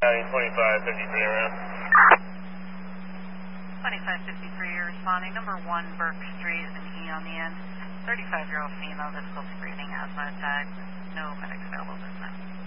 2553 around. 2553, you're responding. Number 1 Burke Street, an E on the end. 35-year-old female, difficulty breathing, asthma attack. No medics available this time.